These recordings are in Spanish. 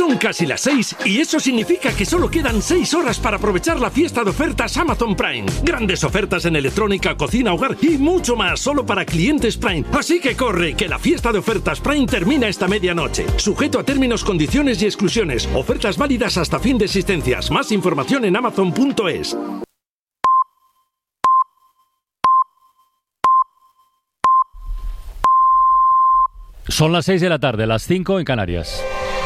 Son casi las 6 y eso significa que solo quedan 6 horas para aprovechar la fiesta de ofertas Amazon Prime. Grandes ofertas en electrónica, cocina, hogar y mucho más solo para clientes Prime. Así que corre, que la fiesta de ofertas Prime termina esta medianoche. Sujeto a términos, condiciones y exclusiones. Ofertas válidas hasta fin de existencias. Más información en amazon.es. Son las 6 de la tarde, las 5 en Canarias.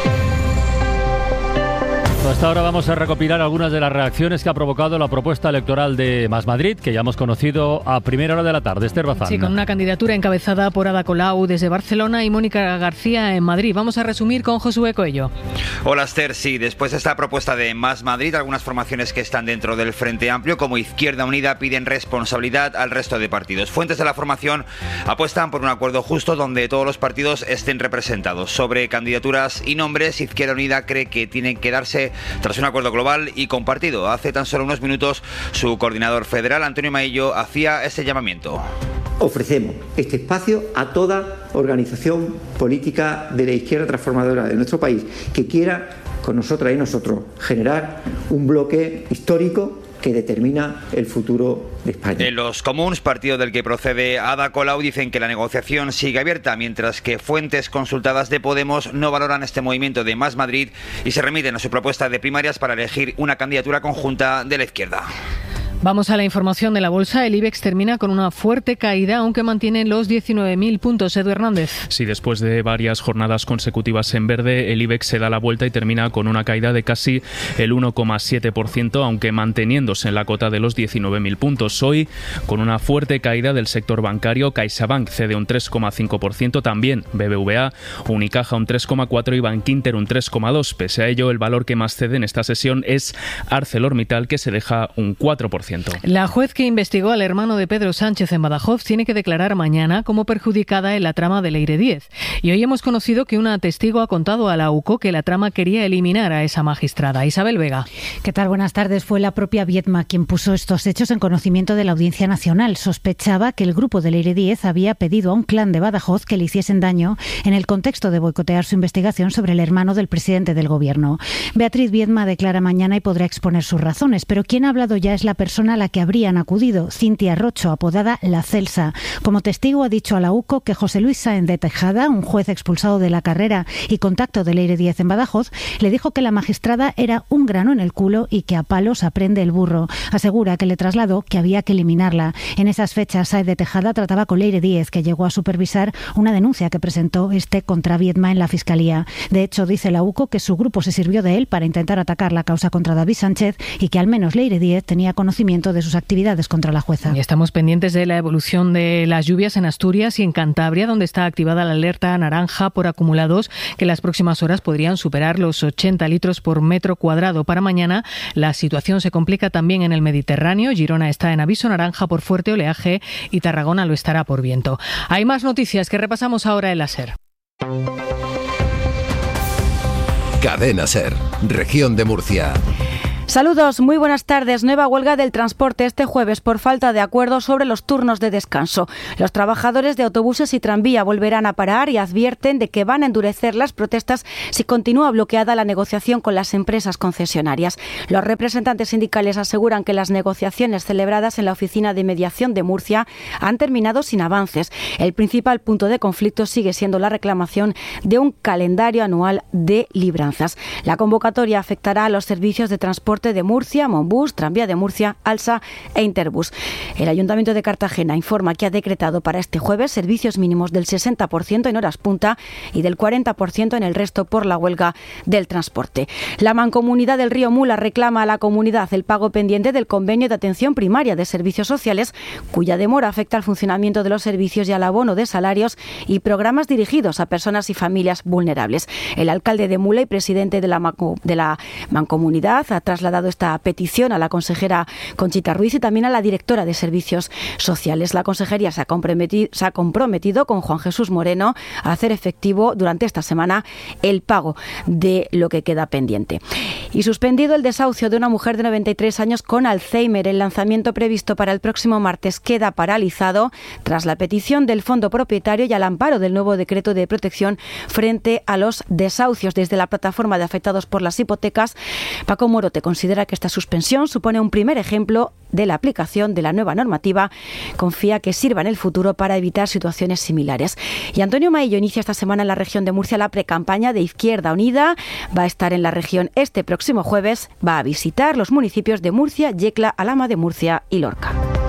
Hasta ahora vamos a recopilar algunas de las reacciones que ha provocado la propuesta electoral de Más Madrid, que ya hemos conocido a primera hora de la tarde. Esther Bazán. Sí, con una candidatura encabezada por Ada Colau desde Barcelona y Mónica García en Madrid. Vamos a resumir con Josué Coello. Hola Esther, sí, después de esta propuesta de Más Madrid, algunas formaciones que están dentro del Frente Amplio, como Izquierda Unida, piden responsabilidad al resto de partidos. Fuentes de la formación apuestan por un acuerdo justo donde todos los partidos estén representados. Sobre candidaturas y nombres, Izquierda Unida cree que tienen que darse tras un acuerdo global y compartido. Hace tan solo unos minutos, su coordinador federal, Antonio Maillo, hacía este llamamiento. Ofrecemos este espacio a toda organización política de la izquierda transformadora de nuestro país que quiera, con nosotras y nosotros, generar un bloque histórico que determina el futuro de España. En los Comuns, partido del que procede Ada Colau, dicen que la negociación sigue abierta, mientras que fuentes consultadas de Podemos no valoran este movimiento de Más Madrid y se remiten a su propuesta de primarias para elegir una candidatura conjunta de la izquierda. Vamos a la información de la bolsa. El IBEX termina con una fuerte caída, aunque mantiene los 19.000 puntos. Edu Hernández. Sí, después de varias jornadas consecutivas en verde, el IBEX se da la vuelta y termina con una caída de casi el 1,7%, aunque manteniéndose en la cota de los 19.000 puntos. Hoy, con una fuerte caída del sector bancario, CaixaBank cede un 3,5%, también BBVA, Unicaja un 3,4% y Bankinter un 3,2%. Pese a ello, el valor que más cede en esta sesión es ArcelorMittal, que se deja un 4%. La juez que investigó al hermano de Pedro Sánchez en Badajoz tiene que declarar mañana como perjudicada en la trama de Leire Díez. Y hoy hemos conocido que una testigo ha contado a la UCO que la trama quería eliminar a esa magistrada. Isabel Vega. ¿Qué tal? Buenas tardes. Fue la propia Viedma quien puso estos hechos en conocimiento de la Audiencia Nacional. Sospechaba que el grupo de Leire Díez había pedido a un clan de Badajoz que le hiciesen daño en el contexto de boicotear su investigación sobre el hermano del presidente del Gobierno. Beatriz Viedma declara mañana y podrá exponer sus razones, pero quien ha hablado ya es la persona a la que habrían acudido, Cintia Rocho, apodada La Celsa. Como testigo ha dicho a la UCO que José Luis Sáenz de Tejada, un juez expulsado de la carrera y contacto de Leire Díez en Badajoz, le dijo que la magistrada era un grano en el culo y que a palos aprende el burro. Asegura que le trasladó que había que eliminarla. En esas fechas, Sáenz de Tejada trataba con Leire Díez, que llegó a supervisar una denuncia que presentó contra Viedma en la Fiscalía. De hecho, dice la UCO que su grupo se sirvió de él para intentar atacar la causa contra David Sánchez y que al menos Leire Díez tenía conocimiento de sus actividades contra la jueza. Y estamos pendientes de la evolución de las lluvias en Asturias y en Cantabria, donde está activada la alerta naranja por acumulados que en las próximas horas podrían superar los 80 litros por metro cuadrado. Para mañana la situación se complica también en el Mediterráneo. Girona está en aviso naranja por fuerte oleaje y Tarragona lo estará por viento. Hay más noticias que repasamos ahora en la SER. Cadena SER, Región de Murcia. Saludos, muy buenas tardes. Nueva huelga del transporte este jueves por falta de acuerdo sobre los turnos de descanso. Los trabajadores de autobuses y tranvía volverán a parar y advierten de que van a endurecer las protestas si continúa bloqueada la negociación con las empresas concesionarias. Los representantes sindicales aseguran que las negociaciones celebradas en la Oficina de Mediación de Murcia han terminado sin avances. El principal punto de conflicto sigue siendo la reclamación de un calendario anual de libranzas. La convocatoria afectará a los servicios de transporte de Murcia, Monbús, Tranvía de Murcia, Alsa e Interbús. El Ayuntamiento de Cartagena informa que ha decretado para este jueves servicios mínimos del 60% en horas punta y del 40% en el resto por la huelga del transporte. La Mancomunidad del Río Mula reclama a la comunidad el pago pendiente del convenio de atención primaria de servicios sociales, cuya demora afecta al funcionamiento de los servicios y al abono de salarios y programas dirigidos a personas y familias vulnerables. El alcalde de Mula y presidente de la Mancomunidad ha trasladado trasladado esta petición a la consejera Conchita Ruiz y también a la directora de Servicios Sociales. La consejería se ha comprometido con Juan Jesús Moreno a hacer efectivo durante esta semana el pago de lo que queda pendiente. Y suspendido el desahucio de una mujer de 93 años con Alzheimer. El lanzamiento previsto para el próximo martes queda paralizado tras la petición del fondo propietario y al amparo del nuevo decreto de protección frente a los desahucios. Desde la plataforma de afectados por las hipotecas, Paco Morote considera que esta suspensión supone un primer ejemplo de la aplicación de la nueva normativa. Confía que sirva en el futuro para evitar situaciones similares. Y Antonio Maillo inicia esta semana en la región de Murcia la precampaña de Izquierda Unida. Va a estar en la región este próximo jueves. Va a visitar los municipios de Murcia, Yecla, Alhama de Murcia y Lorca.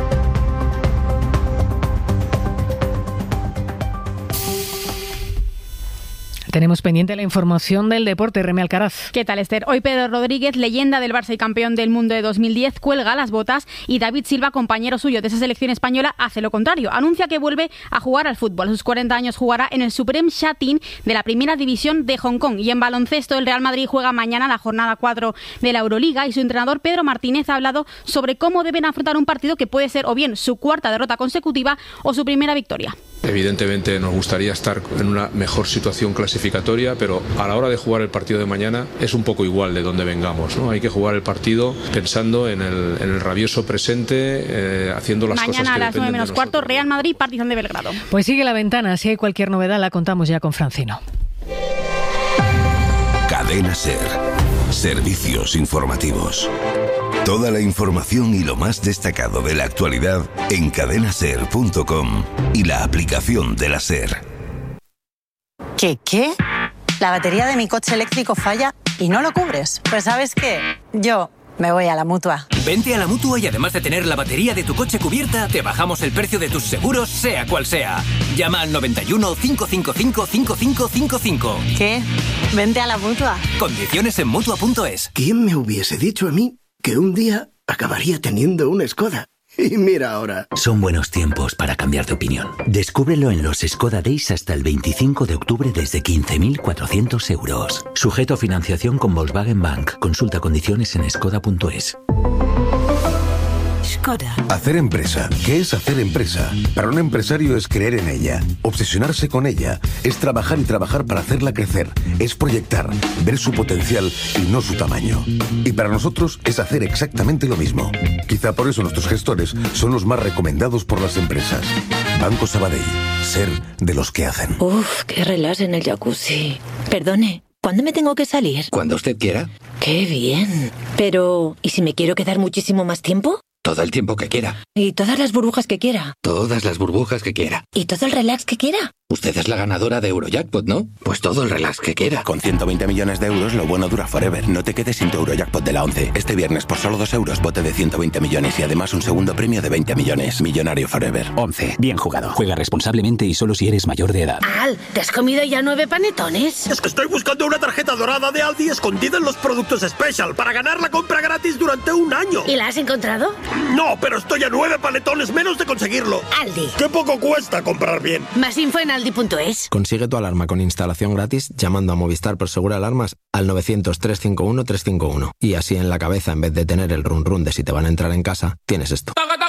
Tenemos pendiente la información del deporte. Reme Alcaraz. ¿Qué tal, Esther? Hoy Pedro Rodríguez, leyenda del Barça y campeón del mundo de 2010, cuelga las botas y David Silva, compañero suyo de esa selección española, hace lo contrario. Anuncia que vuelve a jugar al fútbol. A sus 40 años jugará en el Supreme Sha Tin de la primera división de Hong Kong. Y en baloncesto, el Real Madrid juega mañana la jornada 4 de la Euroliga y su entrenador Pedro Martínez ha hablado sobre cómo deben afrontar un partido que puede ser o bien su cuarta derrota consecutiva o su primera victoria. Evidentemente nos gustaría estar en una mejor situación clasificatoria, pero a la hora de jugar el partido de mañana es un poco igual de donde vengamos, ¿no? Hay que jugar el partido pensando en el rabioso presente, haciendo las cosas que mañana a las 9 menos cuarto, nosotros. Real Madrid, Partizan de Belgrado. Pues sigue la ventana. Si hay cualquier novedad la contamos ya con Francino. Cadena SER. Servicios informativos. Toda la información y lo más destacado de la actualidad en cadenaser.com y la aplicación de la SER. ¿Qué? La batería de mi coche eléctrico falla y no lo cubres. Pues ¿sabes qué? Yo me voy a la Mutua. Vente a la Mutua y además de tener la batería de tu coche cubierta, te bajamos el precio de tus seguros, sea cual sea. Llama al 91 555 5555. ¿Qué? Vente a la Mutua. Condiciones en Mutua.es. ¿Quién me hubiese dicho a mí que un día acabaría teniendo una Skoda? Y mira ahora. Son buenos tiempos para cambiar de opinión. Descúbrelo en los Skoda Days hasta el 25 de octubre desde 15.400 euros. Sujeto a financiación con Volkswagen Bank. Consulta condiciones en skoda.es. Skoda. Hacer empresa. ¿Qué es hacer empresa? Para un empresario es creer en ella, obsesionarse con ella, es trabajar y trabajar para hacerla crecer, es proyectar, ver su potencial y no su tamaño. Y para nosotros es hacer exactamente lo mismo. Quizá por eso nuestros gestores son los más recomendados por las empresas. Banco Sabadell. Ser de los que hacen. Uf, qué relax en el jacuzzi. Perdone, ¿cuándo me tengo que salir? Cuando usted quiera. ¡Qué bien! Pero, ¿y si me quiero quedar muchísimo más tiempo? Todo el tiempo que quiera. ¿Y todas las burbujas que quiera? Todas las burbujas que quiera. ¿Y todo el relax que quiera? Usted es la ganadora de Eurojackpot, ¿no? Pues todo el relax que quiera. Con 120 millones de euros, lo bueno dura forever. No te quedes sin tu Eurojackpot de la 11. Este viernes, por solo 2 euros, bote de 120 millones y además un segundo premio de 20 millones. Millonario forever. 11. Bien jugado. Juega responsablemente y solo si eres mayor de edad. Al, ¿te has comido ya 9 panetones? Es que estoy buscando una tarjeta dorada de Aldi escondida en los productos Special para ganar la compra gratis durante un año. ¿Y la has encontrado? No, pero estoy a 9 panetones menos de conseguirlo. Aldi. ¡Qué poco cuesta comprar bien! Más info en aldi.es. Consigue tu alarma con instalación gratis llamando a Movistar Prosegur Alarmas al 900-351-351. Y así en la cabeza, en vez de tener el run run de si te van a entrar en casa, tienes esto.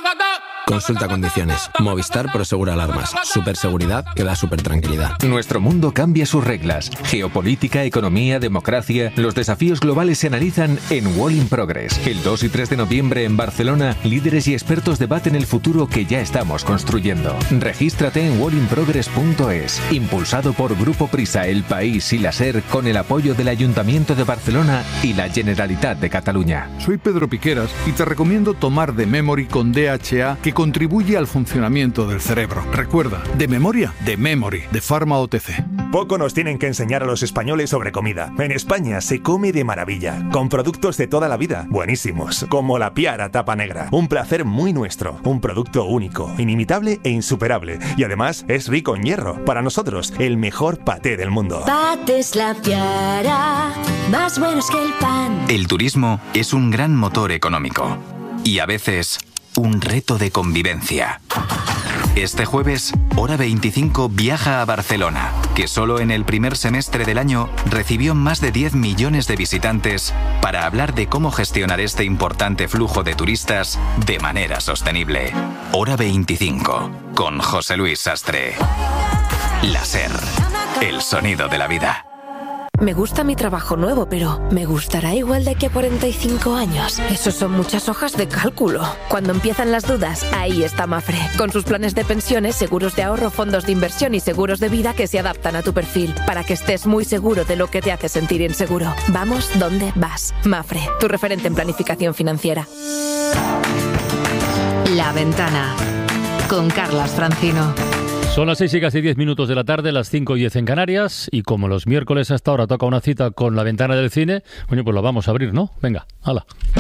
Consulta condiciones. Movistar Prosegur Alarmas. Superseguridad que da super tranquilidad. Nuestro mundo cambia sus reglas. Geopolítica, economía, democracia. Los desafíos globales se analizan en Wall in Progress. El 2 y 3 de noviembre en Barcelona, líderes y expertos debaten el futuro que ya estamos construyendo. Regístrate en wallinprogress.es. Impulsado por Grupo Prisa, El País y la SER, con el apoyo del Ayuntamiento de Barcelona y la Generalitat de Cataluña. Soy Pedro Piqueras y te recomiendo tomar The Memory con DHA, que contribuye al funcionamiento del cerebro. Recuerda, de memoria, The Memory, de Pharma OTC. Poco nos tienen que enseñar a los españoles sobre comida. En España se come de maravilla, con productos de toda la vida, buenísimos, como la Piara Tapa Negra. Un placer muy nuestro, un producto único, inimitable e insuperable. Y además es rico en hierro. Para nosotros, el mejor paté del mundo. Patés La Piara, más buenos que el pan. El turismo es un gran motor económico y a veces un reto de convivencia. Este jueves, Hora 25 viaja a Barcelona, que solo en el primer semestre del año recibió más de 10 millones de visitantes para hablar de cómo gestionar este importante flujo de turistas de manera sostenible. Hora 25, con José Luis Sastre. La SER, el sonido de la vida. Me gusta mi trabajo nuevo, pero ¿me gustará igual de aquí a 45 años? Eso son muchas hojas de cálculo. Cuando empiezan las dudas, ahí está Mapfre. Con sus planes de pensiones, seguros de ahorro, fondos de inversión y seguros de vida que se adaptan a tu perfil, para que estés muy seguro de lo que te hace sentir inseguro. Vamos donde vas. Mapfre, tu referente en planificación financiera. La Ventana, con Carlas Francino. Son las 6 y casi 10 minutos de la tarde, las 5 y 10 en Canarias, y como los miércoles hasta ahora toca una cita con La Ventana del Cine, bueno, pues la vamos a abrir, ¿no? Venga, hala.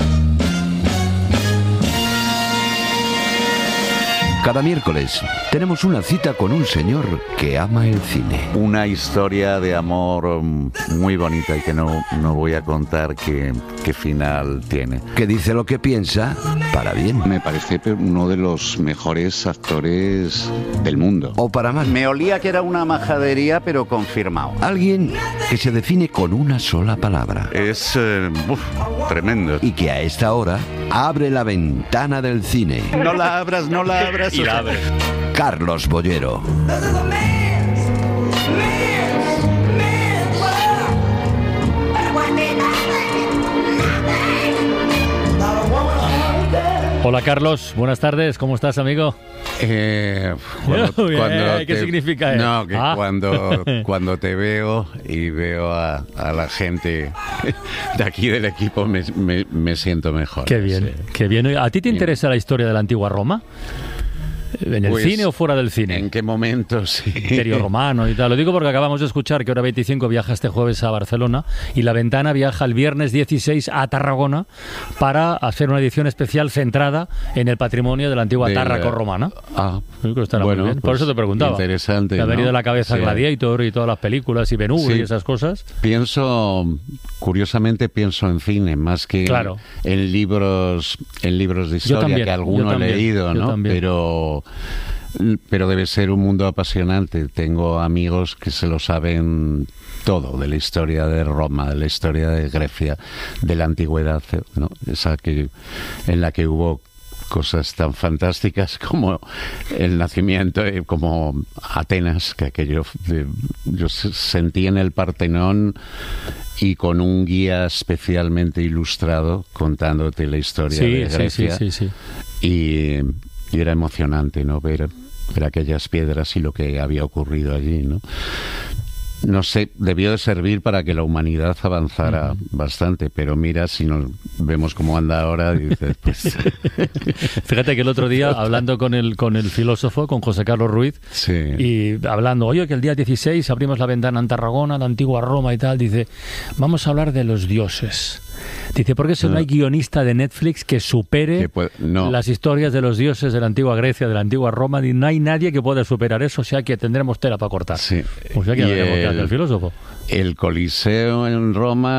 Cada miércoles tenemos una cita con un señor que ama el cine. Una historia de amor muy bonita y que no voy a contar qué final tiene. Que dice lo que piensa para bien. Me parece uno de los mejores actores del mundo. O para mal. Me olía que era una majadería, pero confirmado. Alguien que se define con una sola palabra. Es tremendo. Y que a esta hora abre la ventana del cine. No la abras. Y la abre. Carlos Bollero. Hola Carlos, buenas tardes, ¿cómo estás, amigo? ¿Qué significa eso? No, que cuando te veo y veo a la gente de aquí del equipo me siento mejor. Qué bien, sí. Qué bien. ¿A ti te interesa la historia de la antigua Roma? ¿En el cine o fuera del cine? ¿En qué momento? Sí. Imperio Romano y tal. Lo digo porque acabamos de escuchar que Hora 25 viaja este jueves a Barcelona y La Ventana viaja el viernes 16 a Tarragona para hacer una edición especial centrada en el patrimonio de la antigua Tárraco romana. Bueno, muy bien. Por eso te preguntaba. Interesante. Me ha venido a la cabeza Gladiator y todas las películas y Ben-Hur y esas cosas. Curiosamente pienso en cine más que en libros de historia, que alguno he leído, ¿no? Pero debe ser un mundo apasionante. Tengo amigos que se lo saben todo de la historia de Roma, de la historia de Grecia, de la antigüedad, ¿no? Esa en la que hubo cosas tan fantásticas como el nacimiento, como Atenas, que aquello yo sentí en el Partenón y con un guía especialmente ilustrado contándote la historia de Grecia. Sí. Y era emocionante, ¿no? Ver aquellas piedras y lo que había ocurrido allí, ¿no? No sé, debió de servir para que la humanidad avanzara bastante, pero mira, si nos vemos cómo anda ahora, dices, pues... Fíjate que el otro día, hablando con el filósofo, con José Carlos Ruiz, y hablando, oye, que el día 16 abrimos la ventana en Tarragona, la antigua Roma y tal, dice, vamos a hablar de los dioses. Dice, porque no hay guionista de Netflix que supere las historias de los dioses de la antigua Grecia, de la antigua Roma, y no hay nadie que pueda superar eso, o sea que tendremos tela para cortar. Sí. O sea que hablaremos del filósofo. El Coliseo en Roma,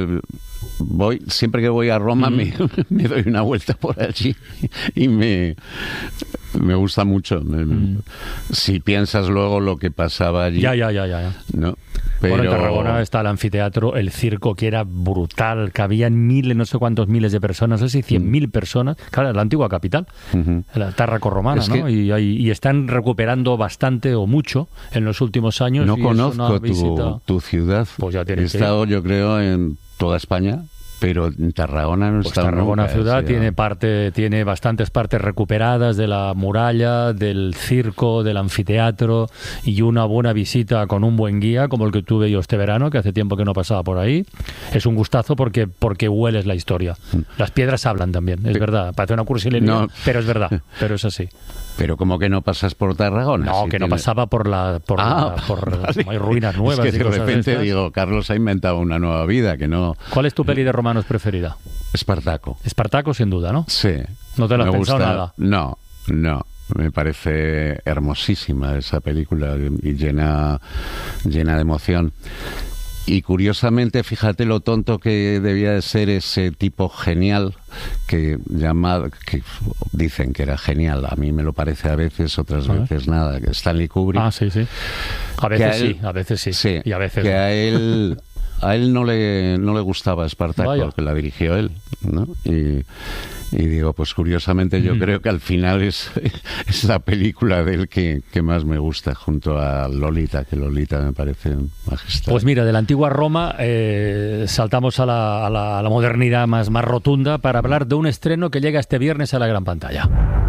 siempre que voy a Roma me doy una vuelta por allí y me gusta mucho. Si piensas luego lo que pasaba allí. Ya. ¿No? Bueno, en Tarragona está el anfiteatro, el circo, que era brutal, que habían no sé cuántos miles de personas, no sé si 100.000 personas. Claro, la antigua capital, la Tárraco romana, ¿no? Y están recuperando bastante o mucho en los últimos años. No conozco tu ciudad. Pues ya he estado, yo creo, en toda España. Pero en Tarragona no está Tarragona nunca, ciudad tiene bastantes partes recuperadas de la muralla, del circo, del anfiteatro, y una buena visita con un buen guía como el que tuve yo este verano, que hace tiempo que no pasaba por ahí. Es un gustazo porque hueles la historia. Las piedras hablan también, es verdad. Parece una cursilería, pero es verdad, pero es así. Pero ¿cómo que no pasas por Tarragona? No, no pasaba por vale. Hay ruinas nuevas. Es que de repente digo, Carlos ha inventado una nueva vida, que no... ¿Cuál es tu peli de romanos preferida? Espartaco. Espartaco, sin duda, ¿no? Sí. ¿No te la has pensado nada? No. Me parece hermosísima esa película y llena de emoción. Y curiosamente, fíjate lo tonto que debía de ser ese tipo genial que dicen que era genial. A mí me lo parece a veces, otras veces nada. Stanley Kubrick. Ah, sí. A veces sí. Y a veces que a él no le gustaba Espartaco, que la dirigió él, ¿no? Y digo, pues curiosamente yo creo que al final es la película de él que más me gusta, junto a Lolita, que Lolita me parece magistral. Pues mira, de la antigua Roma saltamos a la modernidad más rotunda para hablar de un estreno que llega este viernes a la gran pantalla.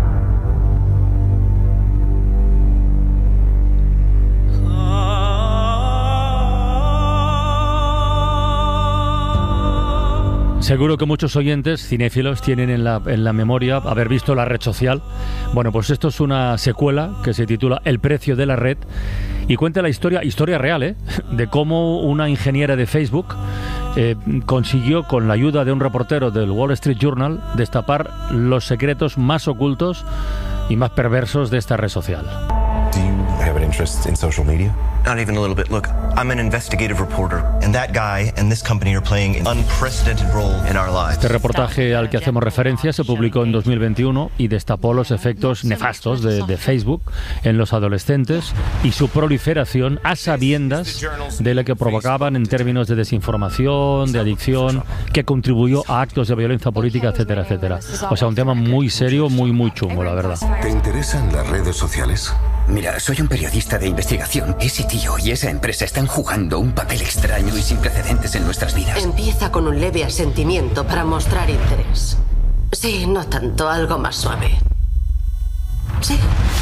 Seguro que muchos oyentes cinéfilos tienen en la memoria haber visto La Red Social. Bueno, pues esto es una secuela que se titula El precio de la red y cuenta la historia real, de cómo una ingeniera de Facebook consiguió, con la ayuda de un reportero del Wall Street Journal, destapar los secretos más ocultos y más perversos de esta red social. Do you have an interest in social media? Not even a little bit. Look, I'm an investigative reporter, and that guy and this company are playing an unprecedented role in our lives. Este reportaje al que hacemos referencia se publicó en 2021 y destapó los efectos nefastos de Facebook en los adolescentes y su proliferación a sabiendas de lo que provocaban en términos de desinformación, de adicción, que contribuyó a actos de violencia política, etcétera, etcétera. O sea, un tema muy serio, muy chungo, la verdad. ¿Te interesan las redes sociales? Mira, soy un periodista de investigación. Ese tío y esa empresa están jugando un papel extraño y sin precedentes en nuestras vidas. Empieza con un leve asentimiento para mostrar interés. Sí, no tanto, algo más suave. Sí.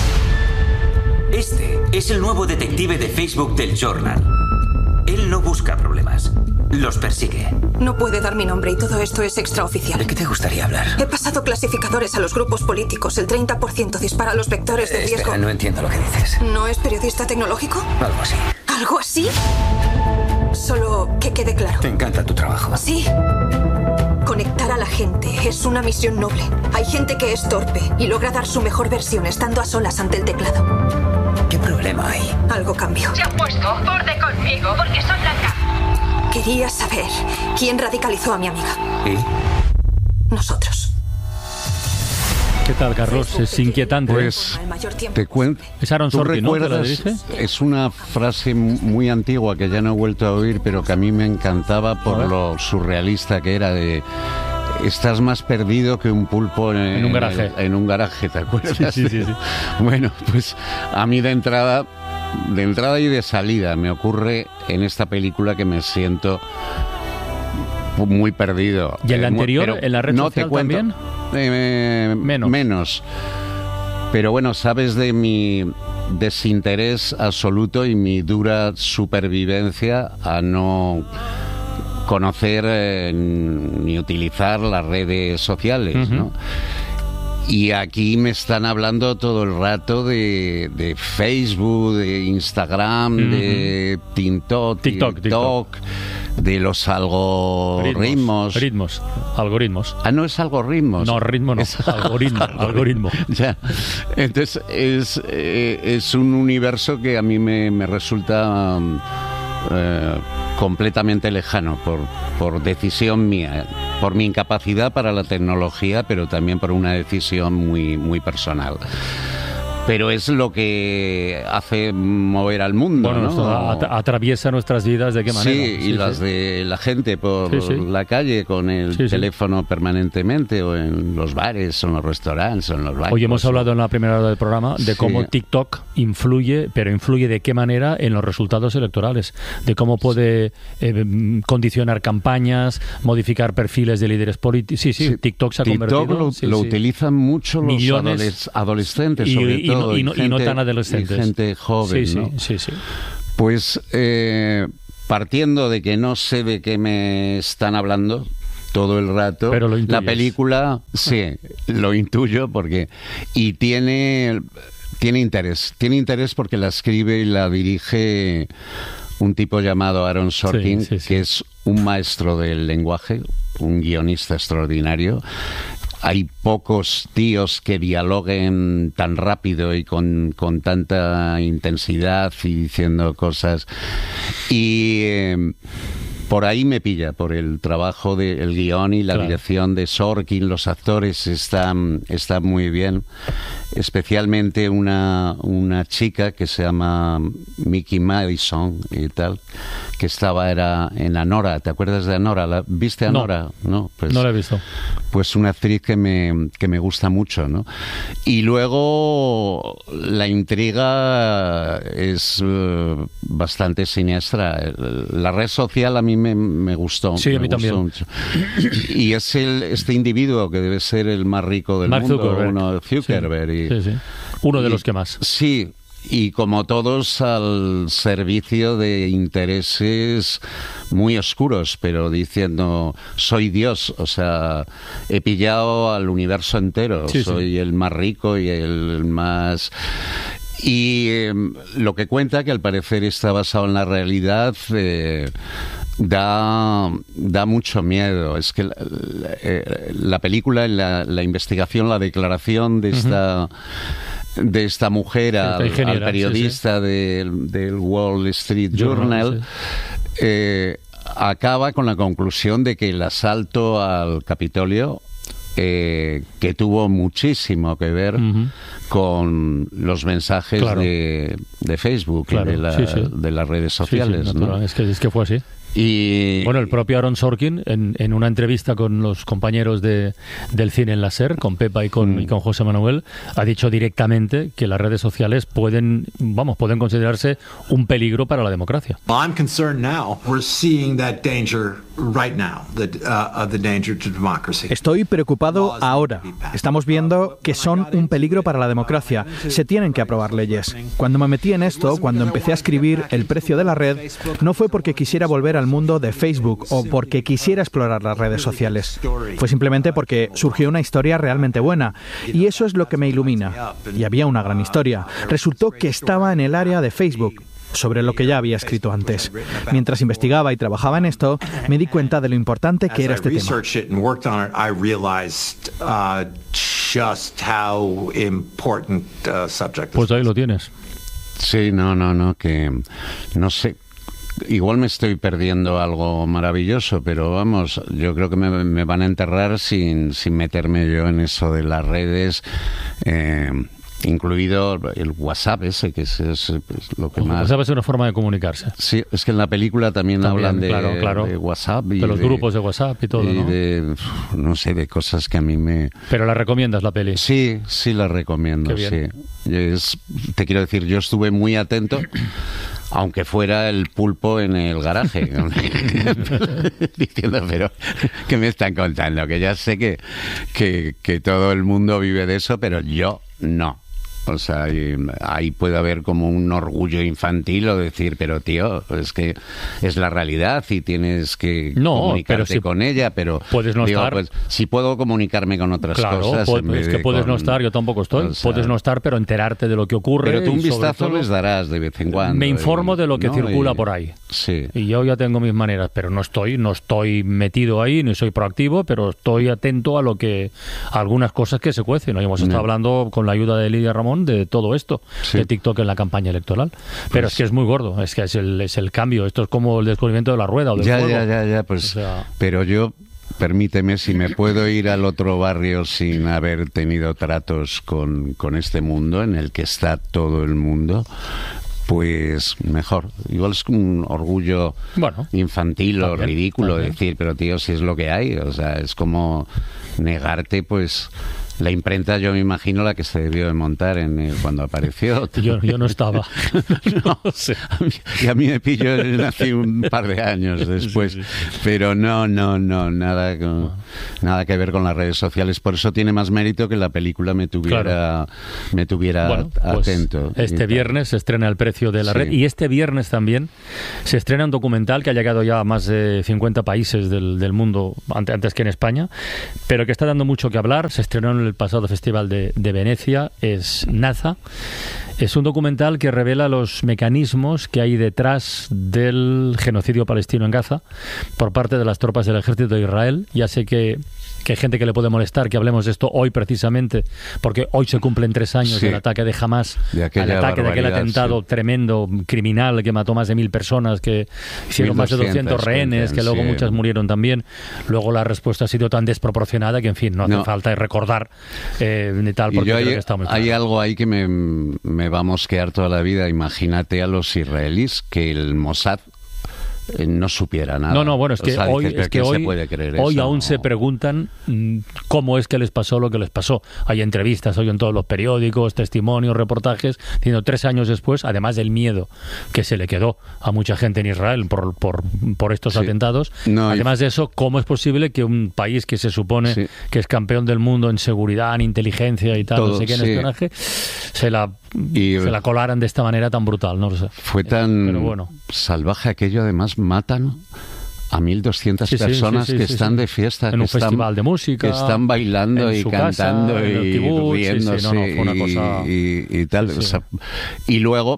Este es el nuevo detective de Facebook del Journal. Él no busca problemas, los persigue. No puede dar mi nombre y todo esto es extraoficial. ¿De qué te gustaría hablar? He pasado clasificadores a los grupos políticos. El 30% dispara los vectores de riesgo. Espera, no entiendo lo que dices. ¿No es periodista tecnológico? Algo así. ¿Algo así? Solo que quede claro. ¿Te encanta tu trabajo? Sí. Conectar a la gente es una misión noble. Hay gente que es torpe y logra dar su mejor versión estando a solas ante el teclado. ¿Qué problema hay? Algo cambió. Se ha puesto borde conmigo porque soy blanca. Quería saber quién radicalizó a mi amiga. ¿Y? Nosotros. ¿Qué tal, Carlos? Es inquietante. Pues te cuento. Es Aaron Sorkin, ¿no? Es una frase muy antigua que ya no he vuelto a oír, pero que a mí me encantaba por lo surrealista que era de... Estás más perdido que un pulpo en un garaje. En un garaje, ¿te acuerdas? Sí. Bueno, pues a mí de entrada y de salida me ocurre en esta película que me siento muy perdido. ¿Y en la anterior, en la red social también? Menos. Pero bueno, sabes de mi desinterés absoluto y mi dura supervivencia a no conocer ni utilizar las redes sociales, ¿no? Y aquí me están hablando todo el rato de Facebook, de Instagram, de TikTok, de los algoritmos. Algoritmos. Ah, no es algoritmos. No, ritmo no. Es algoritmo. Ya. Entonces es un universo que a mí me resulta completamente lejano por decisión mía, por mi incapacidad para la tecnología, pero también por una decisión muy personal. Pero es lo que hace mover al mundo, bueno, ¿no? Atraviesa nuestras vidas, ¿de qué manera? Sí, y las de la gente por la calle con el teléfono permanentemente, o en los bares, o en los restaurantes, o en los bancos. Hoy hemos hablado en la primera hora del programa de cómo TikTok influye, pero influye de qué manera en los resultados electorales, de cómo puede condicionar campañas, modificar perfiles de líderes políticos. Sí, TikTok se ha convertido... TikTok lo utilizan mucho los adolescentes, sobre todo. Y no tan adolescentes. Y gente joven, ¿no? Sí. Pues partiendo de que no sé de qué me están hablando todo el rato, pero la película, sí, lo intuyo porque... Y tiene interés porque la escribe y la dirige un tipo llamado Aaron Sorkin, que es un maestro del lenguaje, un guionista extraordinario. hay pocos tíos que dialoguen tan rápido y con tanta intensidad y diciendo cosas. Y por ahí me pilla, por el trabajo del guión y la dirección de Sorkin. Los actores están muy bien, especialmente una chica que se llama Mickey Madison y tal, que era en Anora. ¿Te acuerdas de Anora? ¿Viste Anora? No, pues, no la he visto. Pues una actriz que me gusta mucho, ¿no? Y luego la intriga es bastante siniestra. La red social a mí me gustó. Sí, a mí también. Mucho. Y es este individuo que debe ser el más rico del Mark mundo, Zuckerberg. Sí. Uno de los que más. Sí. Y como todos al servicio de intereses muy oscuros, pero diciendo, soy Dios, o sea, he pillado al universo entero, soy el más rico y el más... Y lo que cuenta, que al parecer está basado en la realidad, da mucho miedo. Es que la película, la investigación, la declaración de esta mujer al periodista del Wall Street Journal acaba con la conclusión de que el asalto al Capitolio, que tuvo muchísimo que ver con los mensajes de Facebook y de las redes sociales. ¿no? Es que fue así. Y bueno, el propio Aaron Sorkin, en una entrevista con los compañeros del cine en la SER, con Pepa y con José Manuel, ha dicho directamente que las redes sociales pueden considerarse un peligro para la democracia. I'm concerned now. We're seeing that danger right now, the danger to democracy. Estoy preocupado ahora. Estamos viendo que son un peligro para la democracia. Se tienen que aprobar leyes. Cuando me metí en esto, cuando empecé a escribir El precio de la red, no fue porque quisiera volver al mundo de Facebook o porque quisiera explorar las redes sociales. Fue simplemente porque surgió una historia realmente buena y eso es lo que me ilumina. Y había una gran historia. Resultó que estaba en el área de Facebook, sobre lo que ya había escrito antes. Mientras investigaba y trabajaba en esto, me di cuenta de lo importante que era este tema. Pues ahí lo tienes. Sí, que no sé. Igual me estoy perdiendo algo maravilloso, pero vamos, yo creo que me van a enterrar sin meterme yo en eso de las redes, incluido el WhatsApp ese, que es lo que más... WhatsApp es una forma de comunicarse. Sí, es que en la película también hablan de WhatsApp. Y de los grupos de WhatsApp y todo, y ¿no? No sé, de cosas que a mí me... ¿Pero la recomiendas, la peli? Sí, la recomiendo, sí. Te quiero decir, yo estuve muy atento... Aunque fuera el pulpo en el garaje, diciendo, pero ¿qué me están contando? Que ya sé que todo el mundo vive de eso, pero yo no. O sea, ahí puede haber como un orgullo infantil o decir, pero tío, es que es la realidad y tienes que comunicarte con ella, pero puedes no estar. Pues, si puedo comunicarme con otras cosas. Es que puedes no estar, yo tampoco estoy. Puedes no estar, pero enterarte de lo que ocurre. Pero tú un vistazo les darás de vez en cuando. Me informo de lo que circula por ahí. Sí. Y yo ya tengo mis maneras, pero no estoy metido ahí, ni soy proactivo, pero estoy atento a algunas cosas que se cuecen. Hoy hemos estado hablando con la ayuda de Lidia Ramón de todo esto, de TikTok en la campaña electoral. Pero es que es muy gordo, es que es el cambio. Esto es como el descubrimiento de la rueda o del fuego. Ya, pues, pero yo, permíteme, si me puedo ir al otro barrio sin haber tenido tratos con este mundo en el que está todo el mundo, pues mejor. Igual es un orgullo infantil o ridículo decir, pero tío, si es lo que hay, o sea, es como negarte, pues... La imprenta, yo me imagino la que se debió de montar cuando apareció. Yo no estaba. No sé. Y a mí me pilló hace un par de años después. Sí. Pero no, nada que ver con las redes sociales. Por eso tiene más mérito que la película me tuviera atento. Pues este viernes se estrena El precio de la red. Y este viernes también se estrena un documental que ha llegado ya a más de 50 países del mundo, antes que en España, pero que está dando mucho que hablar. Se estrenó en en el pasado Festival de Venecia, es Naza. Es un documental que revela los mecanismos que hay detrás del genocidio palestino en Gaza por parte de las tropas del ejército de Israel. Ya sé que hay gente que le puede molestar que hablemos de esto hoy precisamente, porque hoy se cumplen 3 años del ataque de Hamas, el ataque de aquel atentado tremendo, criminal, que mató más de 1000 personas, que hicieron más de 200 rehenes, que luego muchas murieron también. Luego la respuesta ha sido tan desproporcionada que, en fin, no hace falta recordar ni tal, porque creo que está muy claro. Hay algo ahí que me va a mosquear toda la vida. Imagínate a los israelíes que el Mossad no supiera nada. No, bueno, es que hoy se puede creer hoy eso, aún se preguntan cómo es que les pasó lo que les pasó. Hay entrevistas hoy en todos los periódicos, testimonios, reportajes, diciendo 3 años después, además del miedo que se le quedó a mucha gente en Israel por estos atentados, además de eso, ¿cómo es posible que un país que se supone que es campeón del mundo en seguridad, en inteligencia y tal, no sé qué, en espionaje, se la colaran de esta manera tan brutal? No lo sé. Fue tan salvaje aquello. Además matan a 1.200 personas que están de fiesta, en un festival de música, que están bailando y cantando casa, y riéndose fue una cosa... y tal. O sea, y luego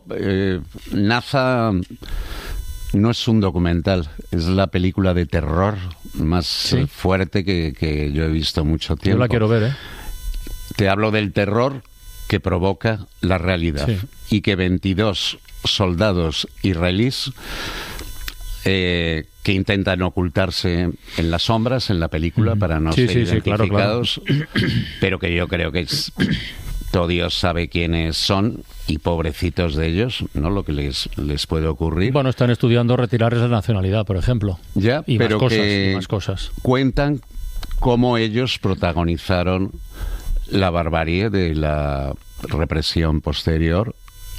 Naza no es un documental, es la película de terror más fuerte que yo he visto mucho tiempo. Yo la quiero ver, Te hablo del terror que provoca la realidad y que 22 soldados israelíes que intentan ocultarse en las sombras en la película para no ser identificados, claro. Pero que yo creo que todo Dios sabe quiénes son, y pobrecitos de ellos, ¿no? Lo que les puede ocurrir. Bueno, están estudiando retirarles la nacionalidad, por ejemplo. Ya, y pero más cosas. Cuentan cómo ellos protagonizaron la barbarie de la represión posterior,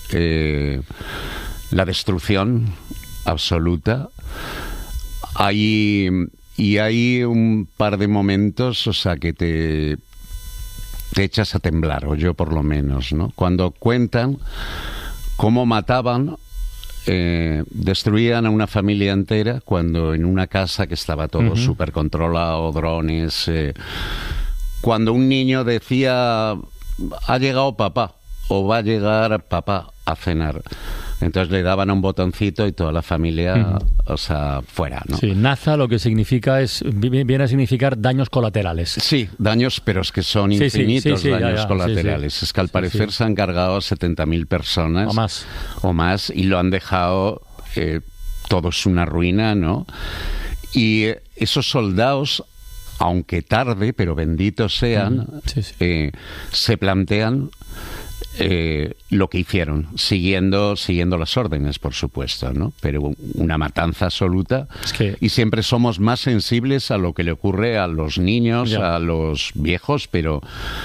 la destrucción absoluta. Hay un par de momentos, o sea, que te echas a temblar, o yo por lo menos, ¿no? Cuando cuentan cómo mataban, destruían a una familia entera, cuando en una casa que estaba todo súper controlado, drones, cuando un niño decía, ha llegado papá, o va a llegar papá a cenar. Entonces le daban un botoncito y toda la familia, o sea, fuera, ¿no? Sí, Naza lo que significa viene a significar daños colaterales. Sí, daños, pero es que son infinitos daños colaterales. Sí. Es que al parecer se han cargado 70.000 personas. O más, y lo han dejado, todo es una ruina, ¿no? Y esos soldados, aunque tarde, pero benditos sean, se plantean lo que hicieron, siguiendo las órdenes, por supuesto, ¿no? Pero una matanza absoluta, y siempre somos más sensibles a lo que le ocurre a los niños, a los viejos, pero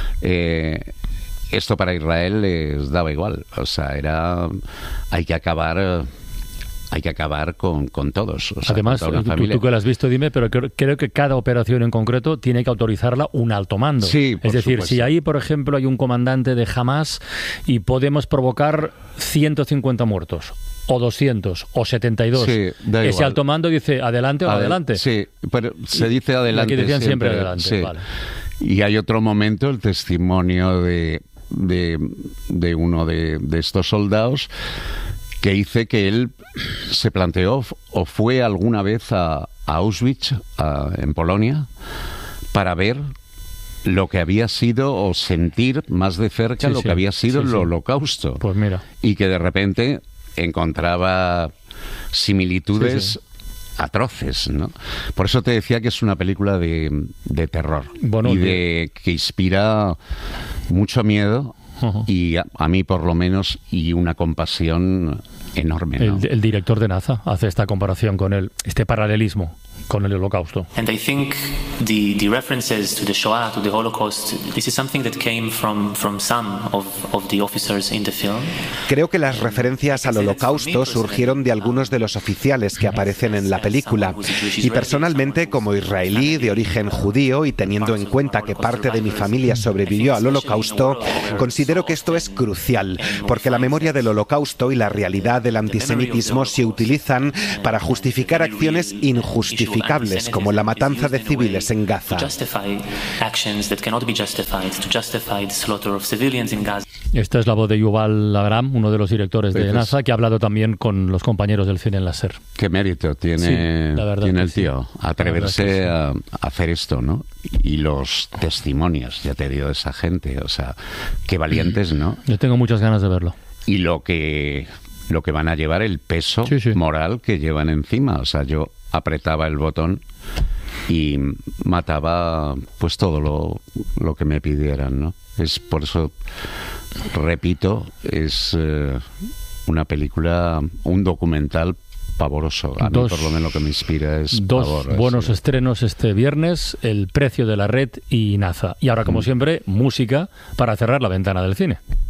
esto para Israel les daba igual. O sea, hay que acabar con todos. O sea, además, tú que lo has visto, dime, pero creo que cada operación en concreto tiene que autorizarla un alto mando. Sí, es decir, supuesto. Si ahí, por ejemplo, hay un comandante de Hamas y podemos provocar 150 muertos, o 200, o 72, ese alto mando dice adelante o adelante. Sí, pero se dice adelante. Aquí decían siempre adelante. Sí. Vale. Y hay otro momento, el testimonio de uno de estos soldados, que dice que él se planteó o fue alguna vez a Auschwitz, en Polonia, para ver lo que había sido, o sentir más de cerca lo que había sido el Holocausto. Pues mira. Y que de repente encontraba similitudes atroces, ¿no? Por eso te decía que es una película de terror, y que inspira mucho miedo. Y a mí, por lo menos, y una compasión enorme, ¿no? El director de Naza hace esta comparación con este paralelismo con el Holocausto. And I think the references to the Shoah, to the Holocaust, this is something that came from some of the officers in the film. Creo que las referencias al Holocausto surgieron de algunos de los oficiales que aparecen en la película. Y personalmente, como israelí de origen judío y teniendo en cuenta que parte de mi familia sobrevivió al Holocausto, considero que esto es crucial, porque la memoria del Holocausto y la realidad del antisemitismo se utilizan para justificar acciones injustísimas injustificables, como la matanza de civiles en Gaza. Esta es la voz de Yuval Abraham, uno de los directores de NASA, que ha hablado también con los compañeros del cine en la SER. Qué mérito tiene, tiene el tío, atreverse a hacer esto, ¿no? Y los testimonios, ya te digo, de esa gente, o sea, qué valientes, ¿no? Yo tengo muchas ganas de verlo. Y lo que van a llevar, el peso moral que llevan encima, o sea, yo apretaba el botón y mataba pues todo lo que me pidieran, ¿no? Es por eso, repito, es una película, un documental pavoroso. A mí, por lo menos, lo que me inspira es pavor. Dos buenos estrenos este viernes, El precio de la red y NASA. Y ahora, como siempre, música para cerrar la ventana del cine.